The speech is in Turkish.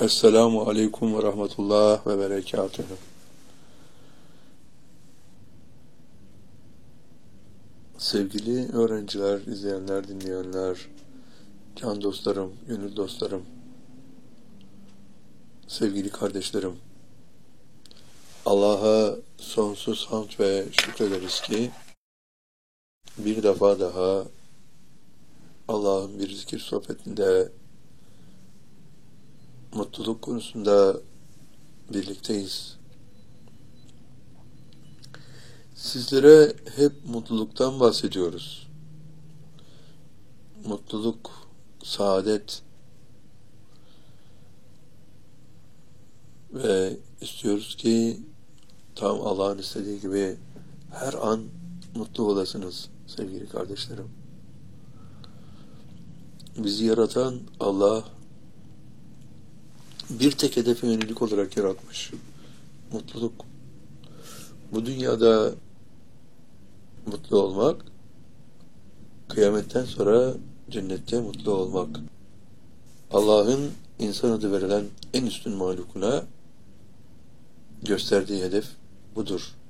Esselamu Aleyküm ve Rahmetullah ve Berekatühü. Sevgili öğrenciler, izleyenler, dinleyenler, can dostlarım, gönül dostlarım, sevgili kardeşlerim, Allah'a sonsuz hamd ve şükrederiz ki bir defa daha Allah'ın bir zikir sohbetinde mutluluk konusunda birlikteyiz. Sizlere hep mutluluktan bahsediyoruz. Mutluluk, saadet ve istiyoruz ki tam Allah'ın istediği gibi her an mutlu olasınız sevgili kardeşlerim. Bizi yaratan Allah bir tek hedefe yönelik olarak yaratmış. Mutluluk. Bu dünyada mutlu olmak, kıyametten sonra cennette mutlu olmak. Allah'ın insan adı verilen en üstün mahlukuna gösterdiği hedef budur.